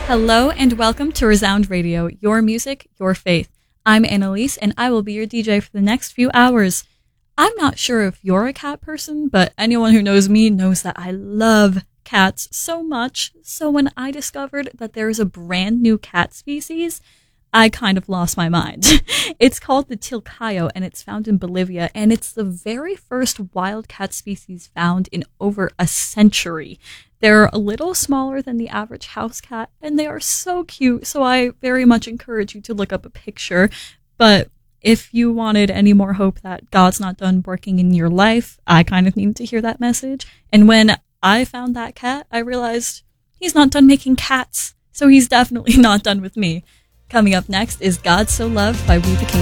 Hello and welcome to Resound Radio, your music, your faith. I'm Annalise and I will be your DJ for the next few hours. I'm not sure if you're a cat person, but anyone who knows me knows that I love cats so much. So when I discovered that there is a brand new cat species, I kind of lost my mind. It's called the Tilcayo and it's found in Bolivia, and it's the very first wild cat species found in over a century. They're a little smaller than the average house cat, and they are so cute, so I very much encourage you to look up a picture. But if you wanted any more hope that God's not done working in your life, I kind of needed to hear that message. And when I found that cat, I realized he's not done making cats, so he's definitely not done with me. Coming up next is God So Loved by We the Kingdom.